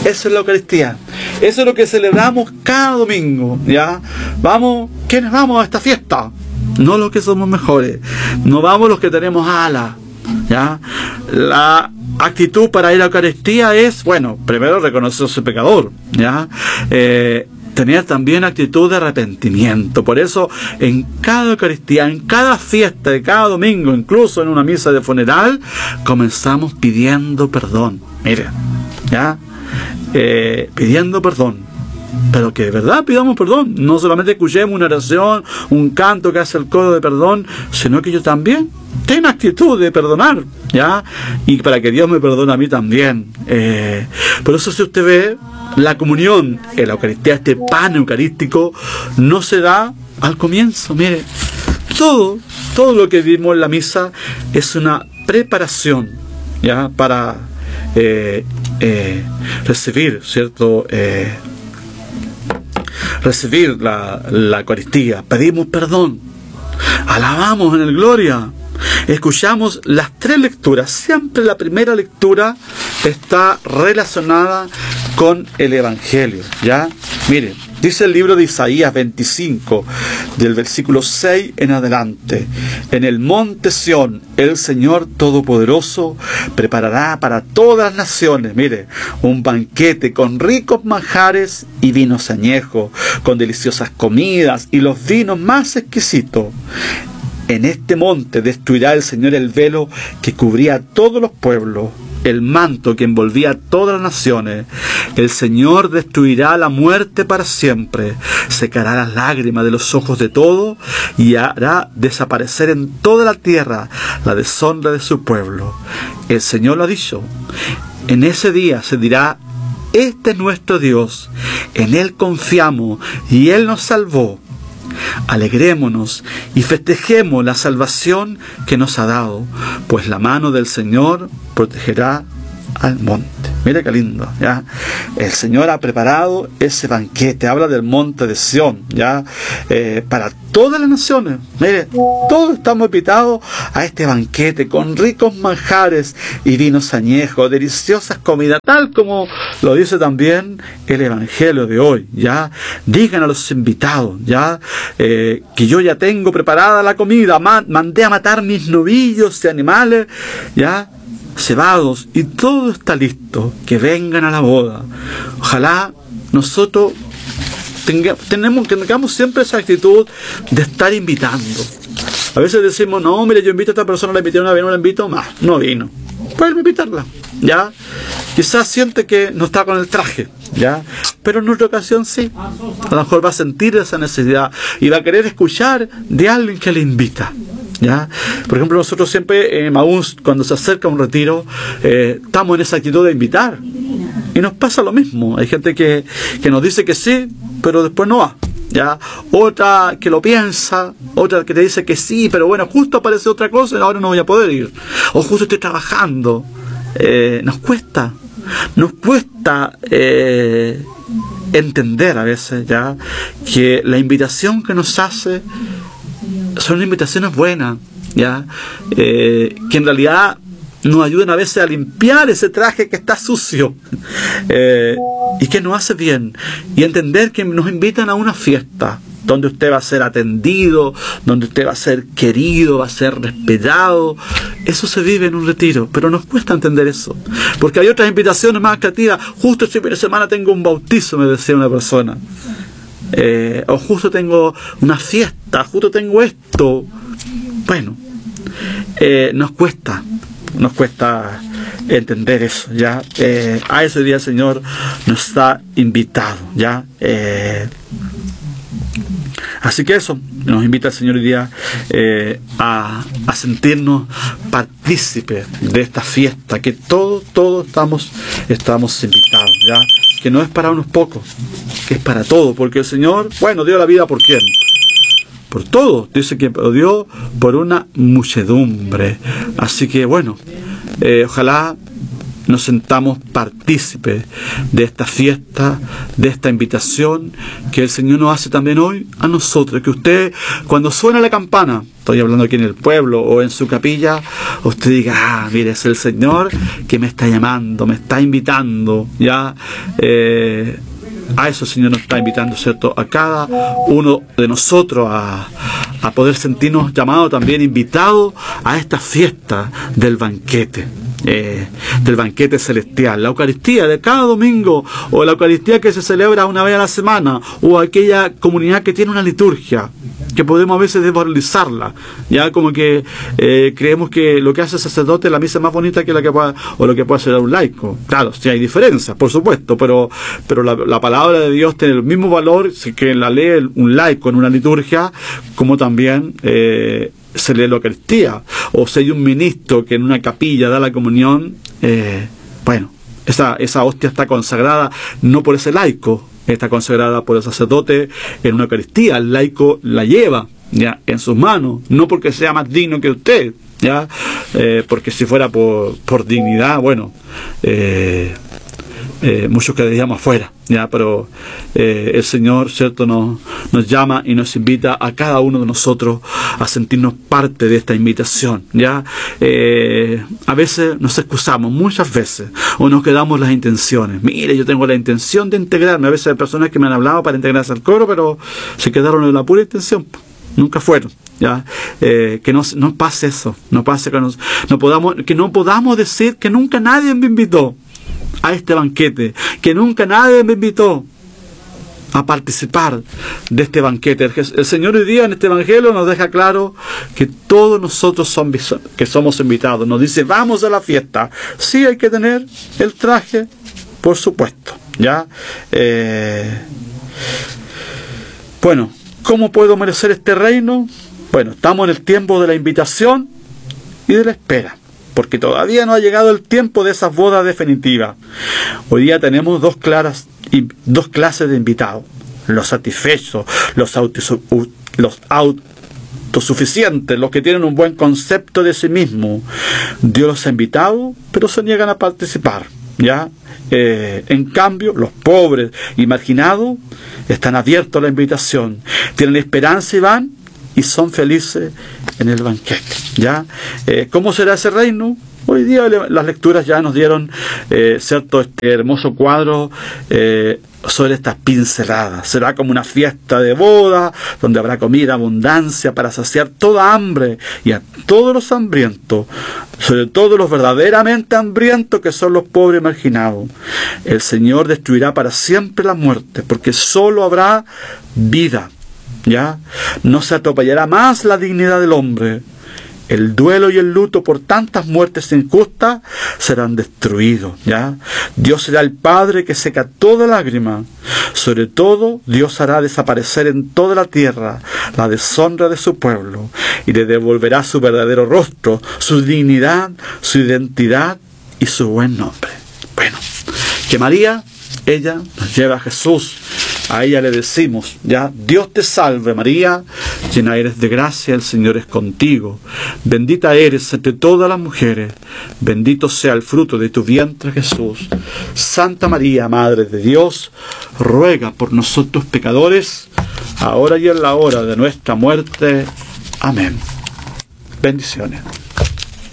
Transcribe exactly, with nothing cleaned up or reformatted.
Eso es la Eucaristía. Eso es lo que celebramos cada domingo, ¿ya? Vamos, ¿quiénes vamos a esta fiesta? No los que somos mejores. No vamos los que tenemos alas, ¿ya? La actitud para ir a la Eucaristía es, bueno, primero reconocer su pecador, ¿ya? Eh, tener también actitud de arrepentimiento. Por eso, en cada Eucaristía, en cada fiesta de cada domingo, incluso en una misa de funeral, comenzamos pidiendo perdón. Miren, ¿ya? Eh, pidiendo perdón. Pero que de verdad pidamos perdón. No solamente escuchemos una oración, un canto que hace el coro de perdón, sino que yo también tengo actitud de perdonar, ¿ya? Y para que Dios me perdone a mí también. Eh, por eso, si usted ve, la comunión en la Eucaristía, este pan eucarístico, no se da al comienzo. Mire, todo, todo lo que vimos en la misa es una preparación, ¿ya? Para eh, eh, recibir, ¿cierto? Eh, recibir la, la Eucaristía. Pedimos perdón, alabamos en el Gloria, escuchamos las tres lecturas. Siempre la primera lectura está relacionada con el Evangelio, ¿ya? Miren, dice el libro de Isaías veinticinco, del versículo seis en adelante: en el monte Sión, el Señor Todopoderoso preparará para todas las naciones, mire, un banquete con ricos manjares y vinos añejos, con deliciosas comidas y los vinos más exquisitos. En este monte destruirá el Señor el velo que cubría a todos los pueblos, el manto que envolvía a todas las naciones. El Señor destruirá la muerte para siempre, secará las lágrimas de los ojos de todos y hará desaparecer en toda la tierra la deshonra de su pueblo. El Señor lo ha dicho. En ese día se dirá: este es nuestro Dios, en Él confiamos y Él nos salvó. Alegrémonos y festejemos la salvación que nos ha dado, pues la mano del Señor protegerá al monte. Mira qué lindo, ¿ya? El Señor ha preparado ese banquete. Habla del monte de Sión, ¿ya? Eh, para todas las naciones. Mire, todos estamos invitados a este banquete con ricos manjares y vinos añejos, deliciosas comidas, tal como lo dice también el Evangelio de hoy, ¿ya? Digan a los invitados, ¿ya? Eh, que yo ya tengo preparada la comida, man, mandé a matar mis novillos y animales, ¿ya? Cebados, y todo está listo, que vengan a la boda. Ojalá nosotros tenga, tenemos, tengamos siempre esa actitud de estar invitando. A veces decimos: no, mire, yo invito a esta persona, la invité una vez, no la invito más, no vino. Pueden invitarla, ¿ya? Quizás siente que no está con el traje, ¿ya? Pero en otra ocasión sí. A lo mejor va a sentir esa necesidad y va a querer escuchar de alguien que le invita, ¿ya? Por ejemplo, nosotros siempre en Maús, cuando se acerca un retiro, eh, estamos en esa actitud de invitar. Y nos pasa lo mismo. Hay gente que, que nos dice que sí, pero después no va, ¿ya? Otra que lo piensa, otra que te dice que sí, pero bueno, justo aparece otra cosa y ahora no voy a poder ir. O justo estoy trabajando. Eh, nos cuesta, nos cuesta eh, entender a veces, ¿ya? Que la invitación que nos hace son invitaciones buenas, ¿ya? Eh, que en realidad nos ayudan a veces a limpiar ese traje que está sucio, eh, y que nos hace bien, y entender que nos invitan a una fiesta donde usted va a ser atendido, donde usted va a ser querido, va a ser respetado. Eso se vive en un retiro, pero nos cuesta entender eso, porque hay otras invitaciones más creativas. Justo este fin de semana tengo un bautizo, me decía una persona, eh, o justo tengo una fiesta, justo tengo esto. Bueno, eh, nos cuesta, nos cuesta entender eso, ¿ya? Eh, a ese día el Señor nos ha invitado, ¿ya? Eh, así que eso, nos invita el Señor hoy día eh, a, a sentirnos partícipes de esta fiesta, que todos, todos estamos, estamos invitados, ¿ya? Que no es para unos pocos, que es para todos, porque el Señor, bueno, dio la vida ¿por quién? Por todos. Dice que lo dio por una muchedumbre. Así que bueno, eh, ojalá nos sentamos partícipes de esta fiesta, de esta invitación que el Señor nos hace también hoy a nosotros. Que usted, cuando suena la campana, estoy hablando aquí en el pueblo o en su capilla, usted diga, ah, mire, es el Señor que me está llamando, me está invitando, ya, eh, a eso el Señor nos está invitando, ¿cierto? A cada uno de nosotros a, a poder sentirnos llamados también, invitados a esta fiesta del banquete. Eh, del banquete celestial, la Eucaristía de cada domingo, o la Eucaristía que se celebra una vez a la semana, o aquella comunidad que tiene una liturgia, que podemos a veces desvalorizarla, ya como que eh, creemos que lo que hace el sacerdote es la misa más bonita que la que pueda, o lo que puede hacer un laico. Claro, sí hay diferencias, por supuesto, pero, pero la, la palabra de Dios tiene el mismo valor que la lee un laico en una liturgia, como también eh, se lee la Eucaristía, o si hay un ministro que en una capilla da la comunión, eh, bueno, esa, esa hostia está consagrada no por ese laico, está consagrada por el sacerdote en una Eucaristía. El laico la lleva ya en sus manos, no porque sea más digno que usted, ya, eh, porque si fuera por, por dignidad, bueno, eh, eh, muchos quedaríamos afuera, ya, pero eh, el Señor, cierto, nos, nos llama y nos invita a cada uno de nosotros a sentirnos parte de esta invitación, ya. Eh, a veces nos excusamos, muchas veces, o nos quedamos las intenciones. Mire, yo tengo la intención de integrarme. A veces hay personas que me han hablado para integrarse al coro, pero se quedaron en la pura intención, nunca fueron. Ya, eh, que no, no pase eso, no pase que, nos, no podamos, que no podamos decir que nunca nadie me invitó a este banquete, que nunca nadie me invitó a participar de este banquete. El, el Señor hoy día en este Evangelio nos deja claro que todos nosotros son, que somos invitados. Nos dice, vamos a la fiesta. Sí, hay que tener el traje, por supuesto, ya. Eh, bueno, ¿cómo puedo merecer este reino? Bueno, estamos en el tiempo de la invitación y de la espera, porque todavía no ha llegado el tiempo de esas bodas definitivas. Hoy día tenemos dos claras y dos clases de invitados: los satisfechos, los, autos, los autosuficientes, los que tienen un buen concepto de sí mismos. Dios los ha invitado, pero se niegan a participar, ¿ya? Eh, en cambio, los pobres y marginados están abiertos a la invitación, tienen esperanza y van, y son felices en el banquete, ¿ya? Eh, ¿Cómo será ese reino? Hoy día le, las lecturas ya nos dieron, eh, cierto, este hermoso cuadro eh, sobre estas pinceladas. Será como una fiesta de boda, donde habrá comida, abundancia, para saciar toda hambre y a todos los hambrientos, sobre todo los verdaderamente hambrientos, que son los pobres y marginados. El Señor destruirá para siempre la muerte, porque solo habrá vida, ¿ya? No se atropellará más la dignidad del hombre. El duelo y el luto por tantas muertes injustas serán destruidos, ¿ya? Dios será el Padre que seca toda lágrima. Sobre todo, Dios hará desaparecer en toda la tierra la deshonra de su pueblo y le devolverá su verdadero rostro, su dignidad, su identidad y su buen nombre. Bueno, que María, ella nos lleva a Jesús. A ella le decimos, ya, Dios te salve María, llena eres de gracia, el Señor es contigo. Bendita eres entre todas las mujeres, bendito sea el fruto de tu vientre Jesús. Santa María, Madre de Dios, ruega por nosotros pecadores, ahora y en la hora de nuestra muerte. Amén. Bendiciones.